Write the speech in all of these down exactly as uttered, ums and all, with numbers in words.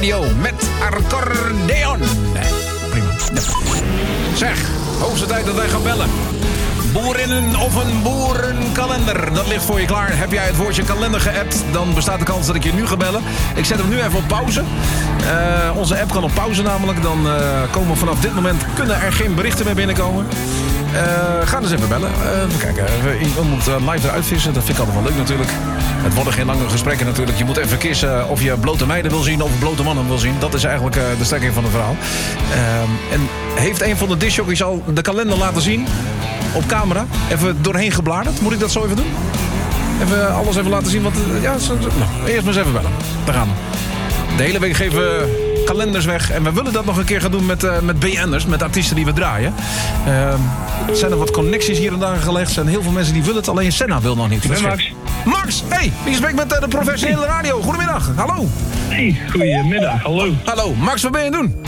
Radio met accordeon. Prima. Zeg, hoogste tijd dat wij gaan bellen. Boerinnen of een boerenkalender. Dat ligt voor je klaar. Heb jij het woordje kalender geappt, dan bestaat de kans dat ik je nu ga bellen. Ik zet hem nu even op pauze. Uh, onze app kan op pauze namelijk. Dan uh, komen vanaf dit moment kunnen er geen berichten meer binnenkomen. Uh, ga dus even bellen. Uh, kijken, iemand moet uh, live eruit vissen. Dat vind ik altijd wel leuk natuurlijk. Het worden geen lange gesprekken natuurlijk. Je moet even kiezen of je blote meiden wil zien of blote mannen wil zien. Dat is eigenlijk uh, de strekking van het verhaal. Uh, en heeft een van de discjockeys al de kalender laten zien? Op camera? Even doorheen gebladerd? Moet ik dat zo even doen? Even alles even laten zien? Wat, ja, zo, zo. Nou, eerst maar eens even bellen. Daar gaan we. De hele week geven we kalenders weg. En we willen dat nog een keer gaan doen met, uh, met B N'ers. Met artiesten die we draaien. Uh, er zijn er wat connecties hier en daar gelegd. Er zijn heel veel mensen die willen het. Alleen Senna wil nog niet. Ik ben Max. Max, hey, wie spreekt met uh, de professionele radio? Goedemiddag, hallo. Hey, goedemiddag, hallo. Hallo, Max, wat ben je aan het doen?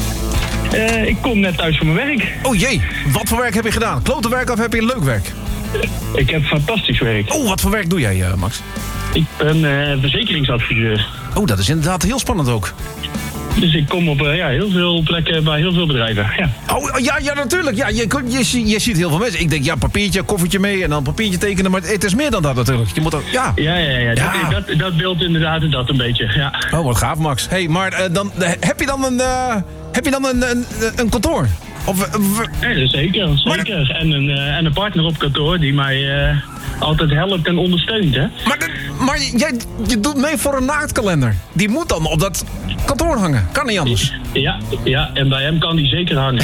Uh, ik kom net thuis van mijn werk. Oh jee, wat voor werk heb je gedaan? Klote werk of heb je leuk werk? Ik heb fantastisch werk. Oh, wat voor werk doe jij, uh, Max? Ik ben uh, verzekeringsadviseur. Oh, dat is inderdaad heel spannend ook. Dus ik kom op uh, ja, heel veel plekken bij heel veel bedrijven. Ja. Oh, ja, ja, natuurlijk. Ja, je, je, je ziet heel veel mensen. Ik denk, ja, papiertje, koffertje mee en dan papiertje tekenen. Maar het is meer dan dat natuurlijk. Je moet dat, ja. Ja, ja, ja. ja. Dat, dat, dat beeld inderdaad dat een beetje, ja. Oh, wat gaaf, Max. Hey, maar uh, dan, uh, heb je dan een, uh, heb je dan een, een, een kantoor? Of, uh, ja, zeker, zeker. Maar, en, een, uh, en een partner op kantoor die mij uh, altijd helpt en ondersteunt, hè. Maar, de, maar jij je doet mee voor een naaktkalender. Die moet dan op dat kantoor hangen. Kan niet anders. Ja, ja, en bij hem kan die zeker hangen.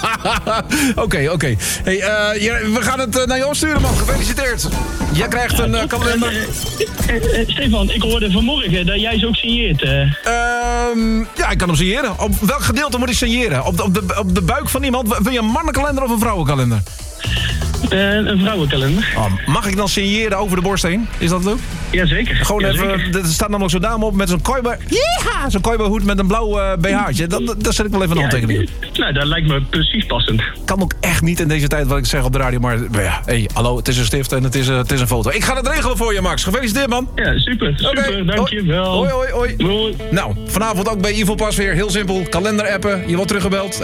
Oké, oké. Okay. Hey, uh, we gaan het uh, naar jou sturen, man. Gefeliciteerd. Jij krijgt een uh, kalender. Uh, uh, uh, Stefan, ik hoorde vanmorgen dat jij ze ook signeert. Uh. Um, ja, ik kan hem signeren. Op welk gedeelte moet ik signeren? Op de, op de, op de buik van iemand? Wil je een mannenkalender of een vrouwenkalender? Uh, een vrouwenkalender. Oh, mag ik dan signeren over de borst heen? Is dat leuk? Jazeker. Gewoon ja, even, er staat namelijk zo'n dame op met zo'n kooiba. Ja, zo'n kooiba-hoed met een blauw uh, B H'tje. Dat, dat zet ik wel even een handtekening in. Nou, dat lijkt me precies passend. Kan ook echt niet in deze tijd wat ik zeg op de radio. Maar ja, hey, hallo, het is een stift en het is, uh, het is een foto. Ik ga het regelen voor je, Max. Gefeliciteerd, man. Ja, super. Super, okay. Dankjewel. Hoi, hoi, hoi. Hoi. Nou, vanavond ook bij Evil Pas weer. Heel simpel. Kalender appen. Je wordt teruggebeld.